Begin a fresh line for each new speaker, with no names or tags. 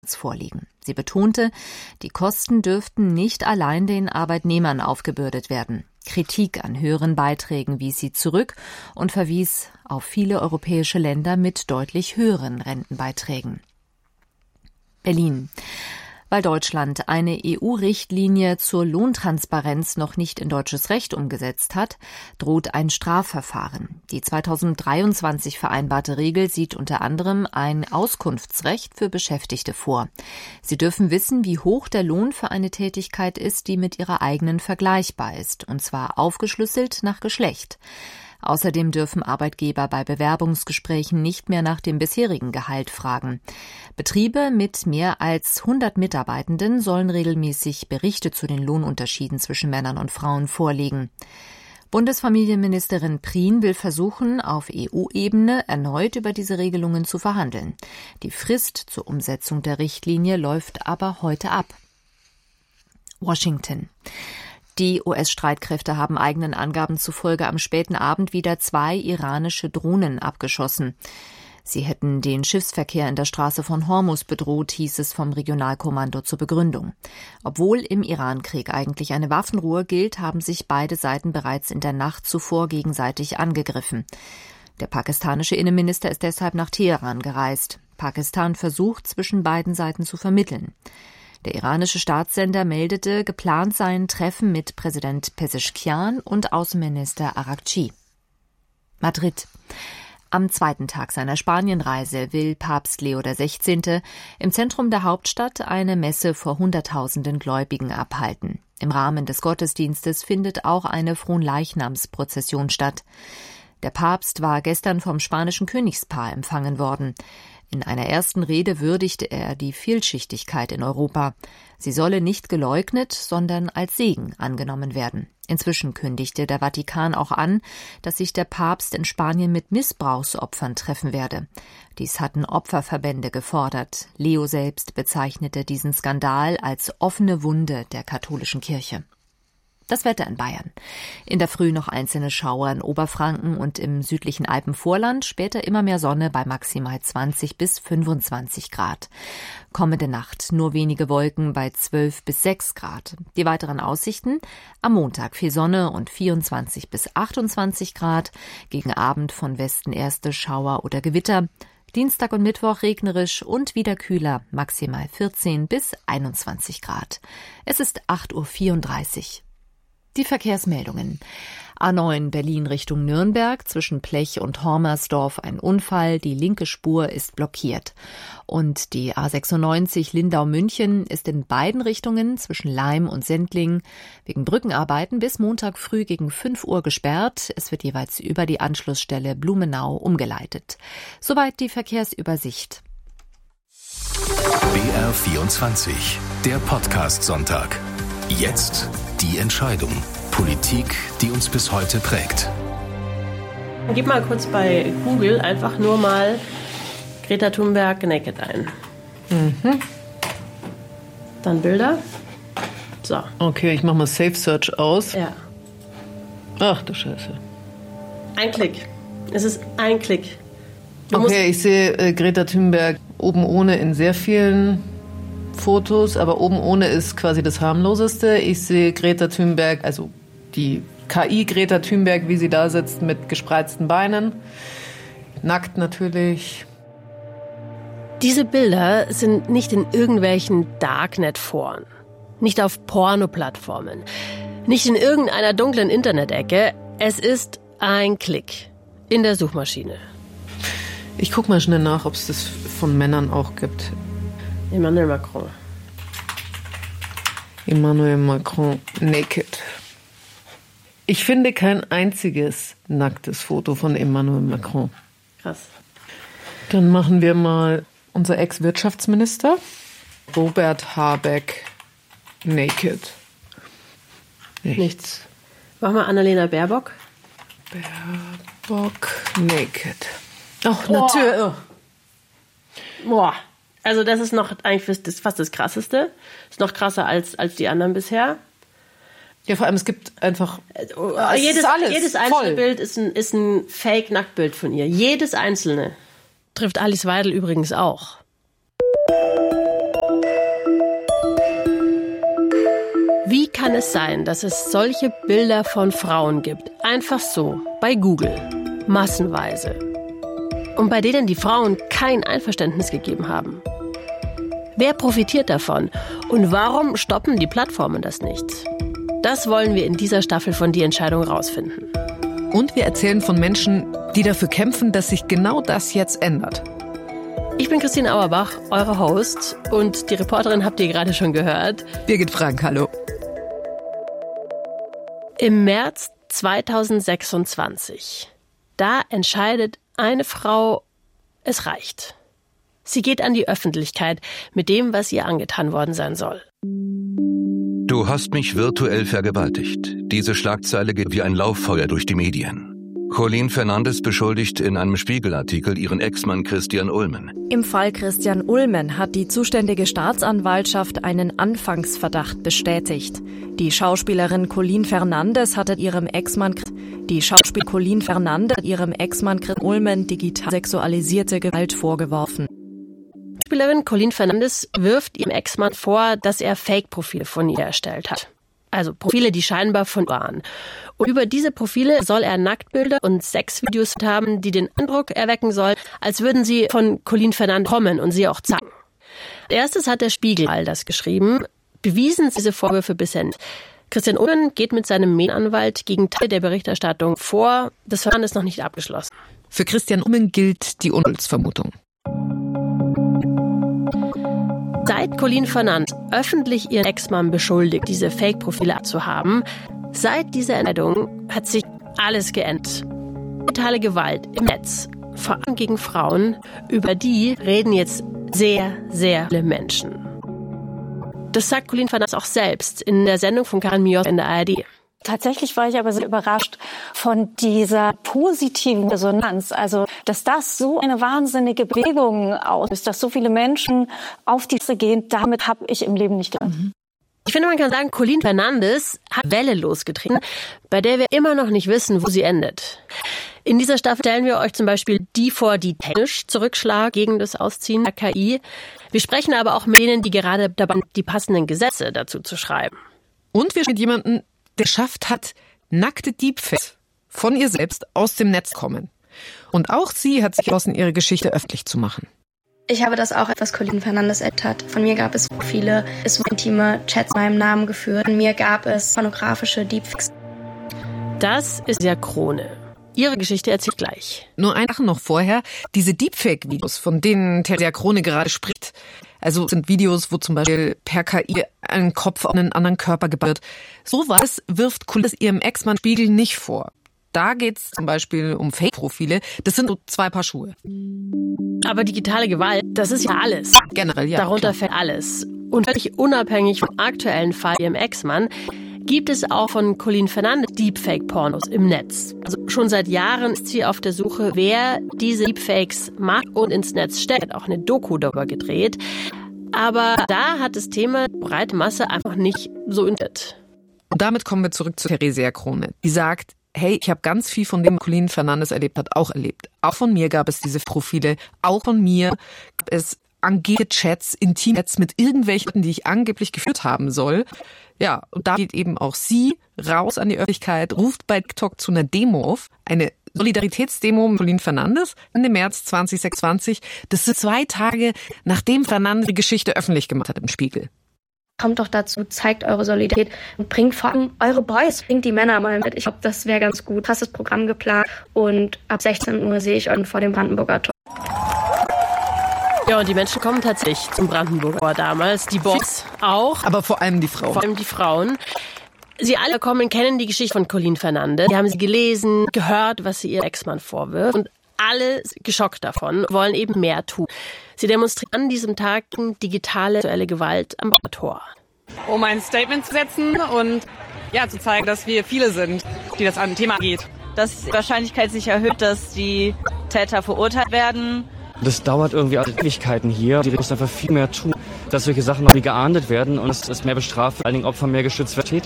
vorliegen. Sie betonte, die Kosten dürften nicht allein den Arbeitnehmern aufgebürdet werden. Kritik an höheren Beiträgen wies sie zurück und verwies auf viele europäische Länder mit deutlich höheren Rentenbeiträgen. Berlin. Weil Deutschland eine EU-Richtlinie zur Lohntransparenz noch nicht in deutsches Recht umgesetzt hat, droht ein Strafverfahren. Die 2023 vereinbarte Regel sieht unter anderem ein Auskunftsrecht für Beschäftigte vor. Sie dürfen wissen, wie hoch der Lohn für eine Tätigkeit ist, die mit ihrer eigenen vergleichbar ist, und zwar aufgeschlüsselt nach Geschlecht. Außerdem dürfen Arbeitgeber bei Bewerbungsgesprächen nicht mehr nach dem bisherigen Gehalt fragen. Betriebe mit mehr als 100 Mitarbeitenden sollen regelmäßig Berichte zu den Lohnunterschieden zwischen Männern und Frauen vorlegen. Bundesfamilienministerin Prien will versuchen, auf EU-Ebene erneut über diese Regelungen zu verhandeln. Die Frist zur Umsetzung der Richtlinie läuft aber heute ab. Washington. Die US-Streitkräfte haben eigenen Angaben zufolge am späten Abend wieder 2 iranische Drohnen abgeschossen. Sie hätten den Schiffsverkehr in der Straße von Hormuz bedroht, hieß es vom Regionalkommando zur Begründung. Obwohl im Irankrieg eigentlich eine Waffenruhe gilt, haben sich beide Seiten bereits in der Nacht zuvor gegenseitig angegriffen. Der pakistanische Innenminister ist deshalb nach Teheran gereist. Pakistan versucht, zwischen beiden Seiten zu vermitteln. Der iranische Staatssender meldete, geplant seien Treffen mit Präsident Pezeshkian und Außenminister Araghchi. Madrid. Am 2. Tag seiner Spanienreise will Papst Leo XVI. Im Zentrum der Hauptstadt eine Messe vor Hunderttausenden Gläubigen abhalten. Im Rahmen des Gottesdienstes findet auch eine Fronleichnamsprozession statt. Der Papst war gestern vom spanischen Königspaar empfangen worden. In einer ersten Rede würdigte er die Vielschichtigkeit in Europa. Sie solle nicht geleugnet, sondern als Segen angenommen werden. Inzwischen kündigte der Vatikan auch an, dass sich der Papst in Spanien mit Missbrauchsopfern treffen werde. Dies hatten Opferverbände gefordert. Leo selbst bezeichnete diesen Skandal als offene Wunde der katholischen Kirche. Das Wetter in Bayern. In der Früh noch einzelne Schauer in Oberfranken und im südlichen Alpenvorland, später immer mehr Sonne bei maximal 20 bis 25 Grad. Kommende Nacht nur wenige Wolken bei 12 bis 6 Grad. Die weiteren Aussichten: am Montag viel Sonne und 24 bis 28 Grad, gegen Abend von Westen erste Schauer oder Gewitter. Dienstag und Mittwoch regnerisch und wieder kühler, maximal 14 bis 21 Grad. Es ist 8:34 Uhr. Die Verkehrsmeldungen. A9 Berlin Richtung Nürnberg, zwischen Plech und Hormersdorf ein Unfall, die linke Spur ist blockiert. Und die A96 Lindau-München ist in beiden Richtungen zwischen Laim und Sendling wegen Brückenarbeiten bis Montag früh gegen 5 Uhr gesperrt. Es wird jeweils über die Anschlussstelle Blumenau umgeleitet. Soweit die Verkehrsübersicht.
BR24, der Podcast-Sonntag. Jetzt die Entscheidung. Politik, die uns bis heute prägt.
Gib mal kurz bei Google einfach nur mal Greta Thunberg Naked ein. Dann Bilder. So.
Okay, ich mache mal Safe Search aus.
Ja.
Ach du Scheiße.
Ein Klick. Es ist ein Klick.
Okay, ich sehe Greta Thunberg oben ohne in sehr vielen Fotos, aber oben ohne ist quasi das harmloseste. Ich sehe Greta Thunberg, also die KI Greta Thunberg, wie sie da sitzt mit gespreizten Beinen. Nackt natürlich.
Diese Bilder sind nicht in irgendwelchen Darknet-Foren, nicht auf Porno-Plattformen, nicht in irgendeiner dunklen Internet-Ecke. Es ist ein Klick in der Suchmaschine.
Ich guck mal schnell nach, ob es das von Männern auch gibt.
Emmanuel Macron.
Emmanuel Macron naked. Ich finde kein einziges nacktes Foto von Emmanuel Macron.
Krass.
Dann machen wir mal unser Ex-Wirtschaftsminister Robert Habeck naked. Nichts.
Mach mal Annalena Baerbock.
Baerbock naked. Ach, natürlich.
Boah. Also das ist noch eigentlich fast das Krasseste. Ist noch krasser als die anderen bisher.
Ja, vor allem es gibt einfach
jedes einzelne voll. Bild ist ein Fake-Nacktbild von ihr. Jedes einzelne. Trifft Alice Weidel übrigens auch. es sein, dass es solche Bilder von Frauen gibt? Einfach so, bei Google, massenweise. Und bei denen die Frauen kein Einverständnis gegeben haben. Wer profitiert davon? Und warum stoppen die Plattformen das nicht? Das wollen wir in dieser Staffel von Die Entscheidung rausfinden.
Und wir erzählen von Menschen, die dafür kämpfen, dass sich genau das jetzt ändert.
Ich bin Christine Auerbach, eure Host. Und die Reporterin habt ihr gerade schon gehört.
Birgit Frank, hallo.
Im März 2026. Da entscheidet eine Frau, es reicht. Sie geht an die Öffentlichkeit mit dem, was ihr angetan worden sein soll.
Du hast mich virtuell vergewaltigt. Diese Schlagzeile geht wie ein Lauffeuer durch die Medien. Colleen Fernandes beschuldigt in einem Spiegelartikel ihren Ex-Mann Christian Ulmen.
Im Fall Christian Ulmen hat die zuständige Staatsanwaltschaft einen Anfangsverdacht bestätigt. Die Schauspielerin Colleen Fernandes hatte ihrem Ex-Mann Ulmen digital sexualisierte Gewalt vorgeworfen.
Schauspielerin Colleen Fernandes wirft ihrem Ex-Mann vor, dass er Fake-Profile von ihr erstellt hat. Also Profile, die scheinbar von ihr waren. Und über diese Profile soll er Nacktbilder und Sexvideos haben, die den Eindruck erwecken sollen, als würden sie von Colleen Fernandes kommen und sie auch zeigen. Als erstes hat der Spiegel all das geschrieben. Bewiesen sind diese Vorwürfe bisher nicht. Christian Ulmen geht mit seinem Medienanwalt gegen Teile der Berichterstattung vor. Das Verfahren ist noch nicht abgeschlossen.
Für Christian Ulmen gilt die Unschuldsvermutung.
Seit Colleen Fernandes öffentlich ihren Ex-Mann beschuldigt, diese Fake-Profile zu haben, seit dieser Entscheidung hat sich alles geändert. Brutale Gewalt im Netz, vor allem gegen Frauen, über die reden jetzt sehr, sehr viele Menschen. Das sagt Colleen Fernandes auch selbst in der Sendung von Karin Mios in der ARD.
Tatsächlich war ich aber sehr überrascht von dieser positiven Resonanz. Also, dass das so eine wahnsinnige Bewegung auslöst, dass so viele Menschen auf die Straße gehen, damit habe ich im Leben nicht gedacht.
Ich finde, man kann sagen, Colleen Fernandes hat Welle losgetreten, bei der wir immer noch nicht wissen, wo sie endet. In dieser Staffel stellen wir euch zum Beispiel die vor, die technisch zurückschlagen gegen das Ausziehen der KI. Wir sprechen aber auch mit denen, die gerade dabei sind, die passenden Gesetze dazu zu schreiben.
Und wir sprechen mit jemandem, der geschafft hat, nackte Deepfakes von ihr selbst aus dem Netz kommen. Und auch sie hat sich entschlossen, ihre Geschichte öffentlich zu machen.
Ich habe das auch, was Colleen Fernandes erlebt hat. Von mir gab es Profile, es wurden intime Chats in meinem Namen geführt. Von mir gab es pornografische Deepfakes.
Das ist ja Krone. Ihre Geschichte erzählt gleich.
Nur eine Sache noch vorher. Diese Deepfake-Videos, von denen Theresia Krone gerade spricht, also sind Videos, wo zum Beispiel per KI ein Kopf auf einen anderen Körper gebaut wird. Sowas wirft Colleen ihrem Ex-Mann Spiegel nicht vor. Da geht's zum Beispiel um Fake-Profile. Das sind so 2 Paar Schuhe.
Aber digitale Gewalt, das ist ja alles.
Generell, ja.
Darunter fällt alles. Und völlig unabhängig vom aktuellen Fall ihrem Ex-Mann gibt es auch von Colleen Fernandes Deepfake-Pornos im Netz. Also schon seit Jahren ist sie auf der Suche, wer diese Deepfakes macht und ins Netz stellt. Auch eine Doku darüber gedreht. Aber da hat das Thema breite Masse einfach nicht so interessiert.
Und damit kommen wir zurück zu Theresia Krone. Die sagt, hey, ich habe ganz viel von dem Colleen Fernandes erlebt hat, auch erlebt. Auch von mir gab es diese Profile. Auch von mir gab es angebliche Chats, Intim-Chats mit irgendwelchen, die ich angeblich geführt haben soll. Ja, und da geht eben auch sie raus an die Öffentlichkeit, ruft bei TikTok zu einer Demo auf, eine Solidaritätsdemo mit Colleen Fernandes Ende März 2026. Das sind 2 Tage, nachdem Fernandes die Geschichte öffentlich gemacht hat im Spiegel.
Kommt doch dazu, zeigt eure Solidarität und bringt vor allem eure Boys, bringt die Männer mal mit. Ich glaube, das wäre ganz gut. Hast das Programm geplant und ab 16 Uhr sehe ich euch vor dem Brandenburger Tor.
Ja, und die Menschen kommen tatsächlich zum Brandenburger Tor damals. Die Boys auch.
Aber vor allem die Frauen.
Vor allem die Frauen. Sie alle kennen die Geschichte von Colleen Fernandes. Sie haben sie gelesen, gehört, was sie ihr Ex-Mann vorwirft. Und alle geschockt davon, wollen eben mehr tun. Sie demonstrieren an diesem Tag digitale sexuelle Gewalt am Tor.
Um ein Statement zu setzen und zu zeigen, dass wir viele sind, die das an dem Thema geht.
Dass die Wahrscheinlichkeit sich erhöht, dass die Täter verurteilt werden.
Das dauert irgendwie Ewigkeiten hier. Die müssen einfach viel mehr tun, dass solche Sachen noch nie geahndet werden und es mehr bestraft, vor allen Dingen Opfer mehr geschützt wird.